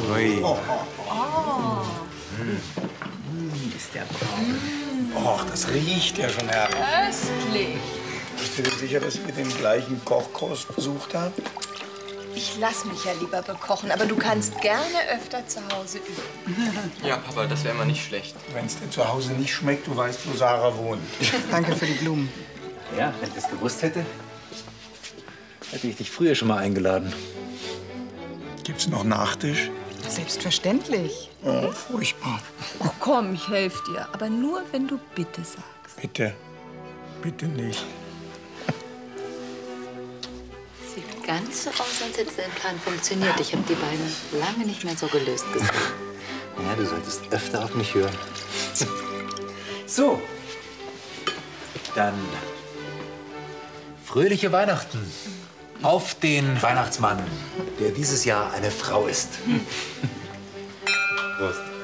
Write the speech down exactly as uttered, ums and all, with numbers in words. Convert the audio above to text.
Ui. Oh, Oh. mm, ist der braun. Och, das riecht ja schon herrlich. Köstlich. Bist du dir sicher, dass ihr den gleichen Kochkurs besucht habt? Ich lass mich ja lieber bekochen, aber du kannst gerne öfter zu Hause üben. Ja, Papa, das wäre mal nicht schlecht. Wenn es dir zu Hause nicht schmeckt, du weißt, wo Sarah wohnt. Danke für die Blumen. Ja, wenn ich das gewusst hätte, hätte ich dich früher schon mal eingeladen. Gibt's noch Nachtisch? Selbstverständlich. Oh, furchtbar. Ach komm, ich helfe dir. Aber nur, wenn du bitte sagst. Bitte. Bitte nicht. Sieht ganz so aus, als hätte dein Plan funktioniert. Ich habe die beiden lange nicht mehr so gelöst gesehen. Ja, du solltest öfter auf mich hören. So. Dann fröhliche Weihnachten. Auf den Weihnachtsmann, der dieses Jahr eine Frau ist. Prost.